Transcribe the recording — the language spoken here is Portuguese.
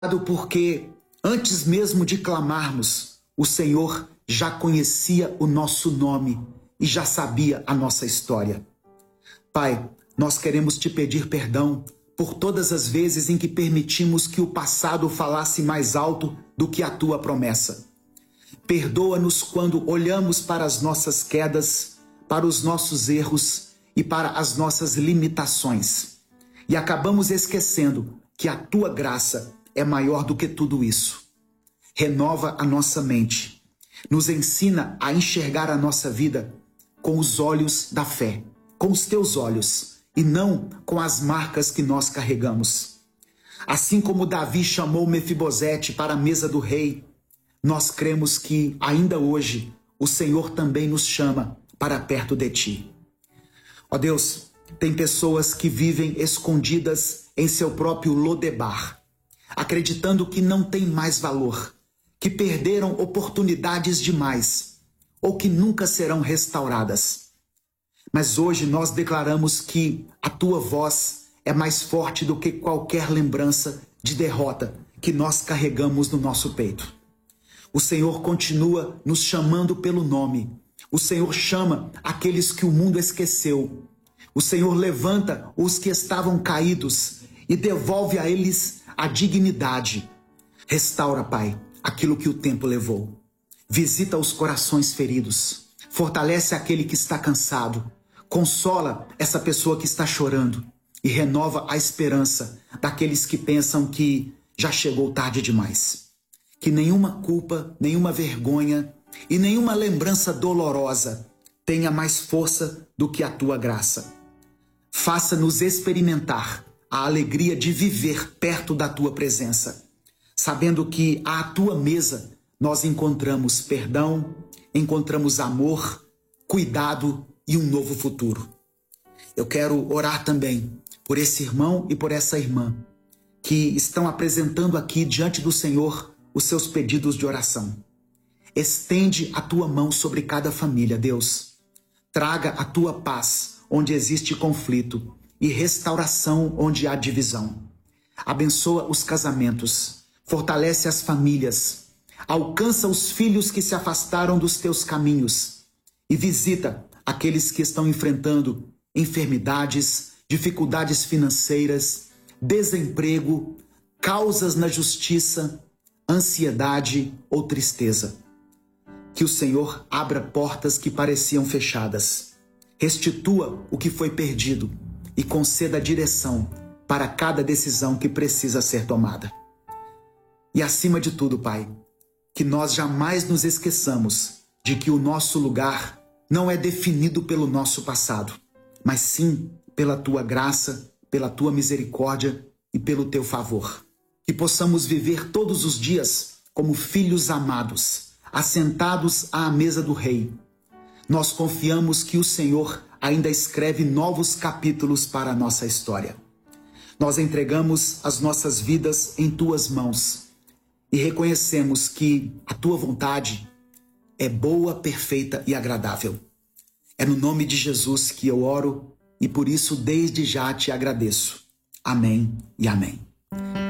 Porque antes mesmo de clamarmos, o Senhor já conhecia o nosso nome e já sabia a nossa história. Pai, nós queremos te pedir perdão por todas as vezes em que permitimos que o passado falasse mais alto do que a tua promessa. Perdoa-nos quando olhamos para as nossas quedas, para os nossos erros e para as nossas limitações. E acabamos esquecendo que a tua graça é maior do que tudo isso. Renova a nossa mente. Nos ensina a enxergar a nossa vida com os olhos da fé, com os teus olhos, e não com as marcas que nós carregamos. Assim como Davi chamou Mefibosete para a mesa do rei, nós cremos que ainda hoje o Senhor também nos chama para perto de ti. Ó Deus, tem pessoas que vivem escondidas em seu próprio Lodebar, acreditando que não tem mais valor, que perderam oportunidades demais ou que nunca serão restauradas. Mas hoje nós declaramos que a tua voz é mais forte do que qualquer lembrança de derrota que nós carregamos no nosso peito. O Senhor continua nos chamando pelo nome. O Senhor chama aqueles que o mundo esqueceu. O Senhor levanta os que estavam caídos e devolve a eles a dignidade. Restaura, Pai, aquilo que o tempo levou. Visita os corações feridos. Fortalece aquele que está cansado. Consola essa pessoa que está chorando e renova a esperança daqueles que pensam que já chegou tarde demais. Que nenhuma culpa, nenhuma vergonha e nenhuma lembrança dolorosa tenha mais força do que a tua graça. Faça-nos experimentar a alegria de viver perto da tua presença, sabendo que à tua mesa nós encontramos perdão, encontramos amor, cuidado e um novo futuro. Eu quero orar também por esse irmão e por essa irmã que estão apresentando aqui diante do Senhor os seus pedidos de oração. Estende a tua mão sobre cada família, Deus. Traga a tua paz onde existe conflito e restauração onde há divisão. Abençoa os casamentos, fortalece as famílias, alcança os filhos que se afastaram dos teus caminhos e visita aqueles que estão enfrentando enfermidades, dificuldades financeiras, desemprego, causas na justiça, ansiedade ou tristeza. Que o Senhor abra portas que pareciam fechadas, restitua o que foi perdido e conceda direção para cada decisão que precisa ser tomada. E acima de tudo, Pai, que nós jamais nos esqueçamos de que o nosso lugar não é definido pelo nosso passado, mas sim pela tua graça, pela tua misericórdia e pelo teu favor. Que possamos viver todos os dias como filhos amados, assentados à mesa do Rei. Nós confiamos que o Senhor ainda escreve novos capítulos para a nossa história. Nós entregamos as nossas vidas em tuas mãos e reconhecemos que a tua vontade é boa, perfeita e agradável. É no nome de Jesus que eu oro e por isso desde já te agradeço. Amém e amém.